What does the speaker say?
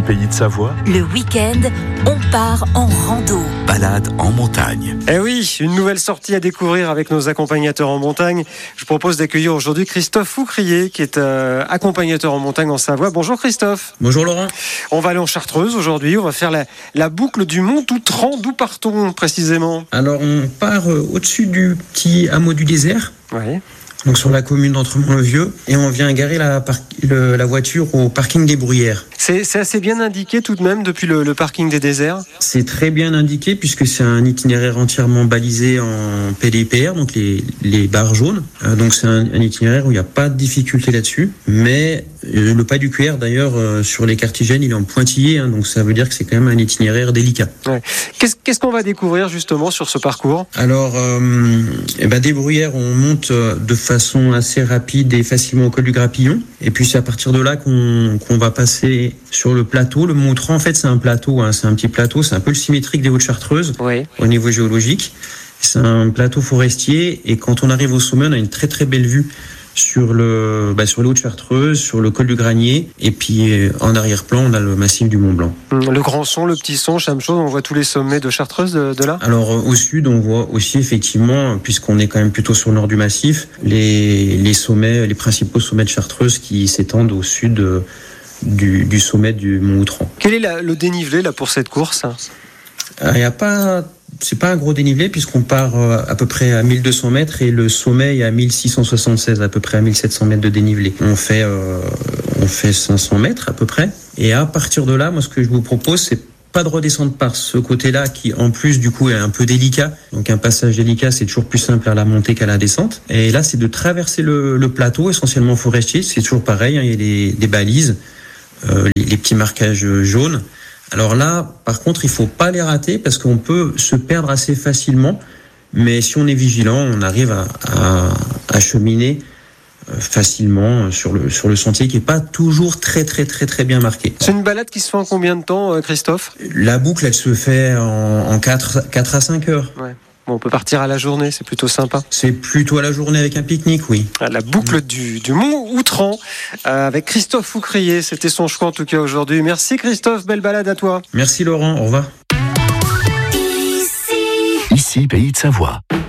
Pays de Savoie, Le week-end, on part en rando. balade en montagne. Eh oui, une nouvelle sortie à découvrir avec nos accompagnateurs en montagne. Je propose d'accueillir aujourd'hui Christophe Foucrier, qui est accompagnateur en montagne en Savoie. Bonjour Christophe. Bonjour Laurent. On va aller en Chartreuse aujourd'hui. On va faire la boucle du Mont Doutran. D'où partons précisément? Alors on part au-dessus du petit hameau du désert, Oui. donc sur la commune d'Entremont-le-Vieux, et on vient garer la voiture au parking des Bruyères. C'est assez bien indiqué tout de même depuis le parking des déserts. C'est très bien indiqué puisque c'est un itinéraire entièrement balisé en PDPR, donc les barres jaunes. Donc c'est un itinéraire où il n'y a pas de difficulté là-dessus. Mais le pas du QR d'ailleurs sur les cartigènes, il est en pointillé, donc ça veut dire que c'est quand même un itinéraire délicat. Ouais. Qu'est-ce qu'on va découvrir justement sur ce parcours? Alors, des Bruyères, on monte de façon assez rapide et facilement au col du Grappillon. Et puis c'est à partir de là qu'on va passer sur le plateau. Le Mont Doutran, en fait, c'est un plateau, c'est un petit plateau, c'est un peu le symétrique des Hautes-Chartreuses Oui. au niveau géologique. C'est un plateau forestier et quand on arrive au sommet, on a une très très belle vue sur les Hautes-Chartreuses, sur le col du Granier, et puis en arrière-plan, on a le massif du Mont Blanc. Le Grand Son, le Petit Son, Chamechaude, on voit tous les sommets de Chartreuse de là? Alors au sud, on voit aussi effectivement, puisqu'on est quand même plutôt sur le nord du massif, les sommets, les principaux sommets de Chartreuse qui s'étendent au sud du sommet du Mont Doutran. Quel est le dénivelé là pour cette course? C'est pas un gros dénivelé puisqu'on part à peu près à 1200 mètres et le sommet est à 1676, à peu près à 1700 mètres de dénivelé. On fait 500 mètres à peu près. Et à partir de là, moi ce que je vous propose, c'est pas de redescendre par ce côté-là qui en plus du coup est un peu délicat. Donc un passage délicat, c'est toujours plus simple à la montée qu'à la descente. Et là, c'est de traverser le plateau essentiellement forestier. C'est toujours pareil, il y a des balises, les petits marquages jaunes. Alors là, par contre, il faut pas les rater parce qu'on peut se perdre assez facilement. Mais si on est vigilant, on arrive à cheminer facilement sur le sentier qui est pas toujours très très très très bien marqué. C'est une balade qui se fait en combien de temps, Christophe? La boucle, elle se fait en 4 à 5 heures. Ouais. Bon, on peut partir à la journée, c'est plutôt sympa. C'est plutôt à la journée avec un pique-nique, oui. La boucle du Mont Doutran avec Christophe Foucrier. C'était son choix en tout cas aujourd'hui. Merci Christophe, belle balade à toi. Merci Laurent, au revoir. Ici Pays de Savoie.